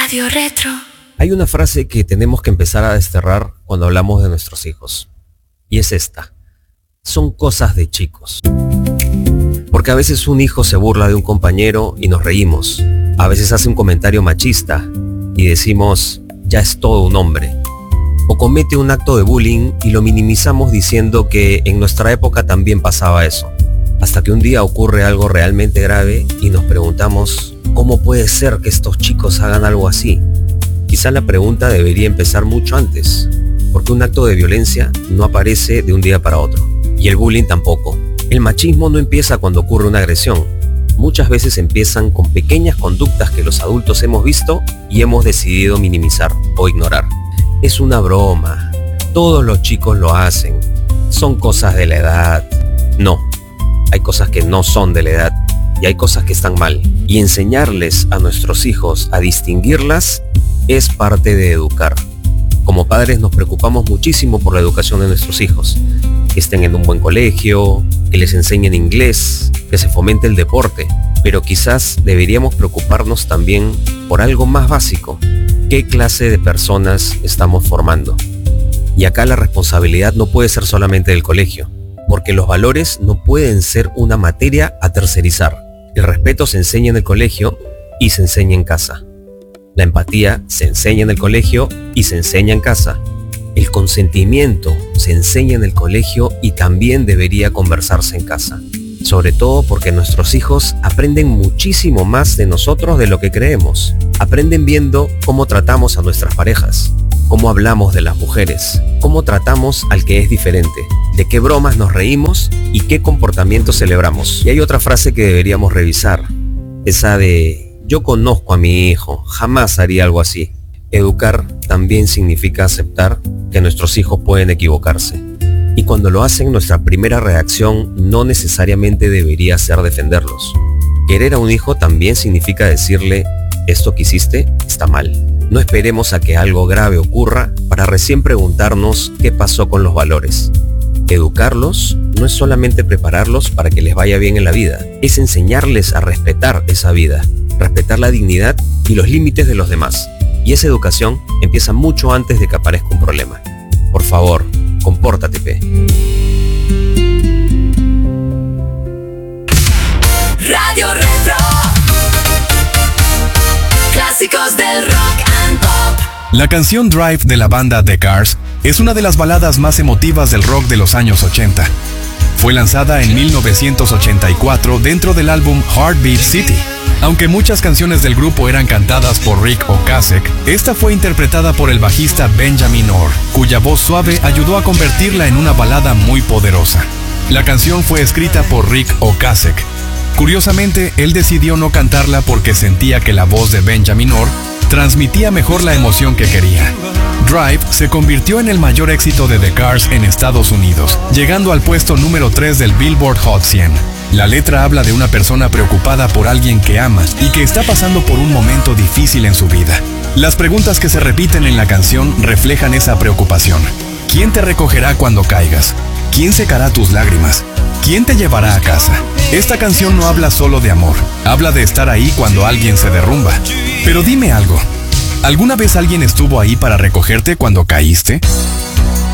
Radio Retro. Hay una frase que tenemos que empezar a desterrar cuando hablamos de nuestros hijos. Y es esta. Son cosas de chicos. Porque a veces un hijo se burla de un compañero y nos reímos. A veces hace un comentario machista y decimos, ya es todo un hombre. O comete un acto de bullying y lo minimizamos diciendo que en nuestra época también pasaba eso. Hasta que un día ocurre algo realmente grave y nos preguntamos, ¿cómo puede ser que estos chicos hagan algo así? Quizá la pregunta debería empezar mucho antes, porque un acto de violencia no aparece de un día para otro. Y el bullying tampoco. El machismo no empieza cuando ocurre una agresión. Muchas veces empiezan con pequeñas conductas que los adultos hemos visto y hemos decidido minimizar o ignorar. Es una broma. Todos los chicos lo hacen. Son cosas de la edad. No. Hay cosas que no son de la edad y hay cosas que están mal. Y enseñarles a nuestros hijos a distinguirlas es parte de educar. Como padres nos preocupamos muchísimo por la educación de nuestros hijos. Que estén en un buen colegio, que les enseñen inglés, que se fomente el deporte. Pero quizás deberíamos preocuparnos también por algo más básico. ¿Qué clase de personas estamos formando? Y acá la responsabilidad no puede ser solamente del colegio, porque los valores no pueden ser una materia a tercerizar. El respeto se enseña en el colegio y se enseña en casa. La empatía se enseña en el colegio y se enseña en casa. El consentimiento se enseña en el colegio y también debería conversarse en casa. Sobre todo porque nuestros hijos aprenden muchísimo más de nosotros de lo que creemos. Aprenden viendo cómo tratamos a nuestras parejas, cómo hablamos de las mujeres, cómo tratamos al que es diferente, de qué bromas nos reímos y qué comportamientos celebramos. Y hay otra frase que deberíamos revisar, esa de yo conozco a mi hijo, jamás haría algo así. Educar también significa aceptar que nuestros hijos pueden equivocarse. Y cuando lo hacen, nuestra primera reacción no necesariamente debería ser defenderlos. Querer a un hijo también significa decirle, esto que hiciste está mal. No esperemos a que algo grave ocurra para recién preguntarnos qué pasó con los valores. Educarlos no es solamente prepararlos para que les vaya bien en la vida, es enseñarles a respetar esa vida, respetar la dignidad y los límites de los demás. Y esa educación empieza mucho antes de que aparezca un problema. Por favor, compórtate, P. Radio Retro. Clásicos del rock and pop. La canción Drive de la banda The Cars es una de las baladas más emotivas del rock de los años 80. Fue lanzada en 1984 dentro del álbum Heartbeat City. Aunque muchas canciones del grupo eran cantadas por Rick Ocasek, esta fue interpretada por el bajista Benjamin Orr, cuya voz suave ayudó a convertirla en una balada muy poderosa. La canción fue escrita por Rick Ocasek. Curiosamente, él decidió no cantarla porque sentía que la voz de Benjamin Orr transmitía mejor la emoción que quería. Drive se convirtió en el mayor éxito de The Cars en Estados Unidos, llegando al puesto número 3 del Billboard Hot 100. La letra habla de una persona preocupada por alguien que ama y que está pasando por un momento difícil en su vida. Las preguntas que se repiten en la canción reflejan esa preocupación. ¿Quién te recogerá cuando caigas? ¿Quién secará tus lágrimas? ¿Quién te llevará a casa? Esta canción no habla solo de amor, habla de estar ahí cuando alguien se derrumba. Pero dime algo, ¿alguna vez alguien estuvo ahí para recogerte cuando caíste?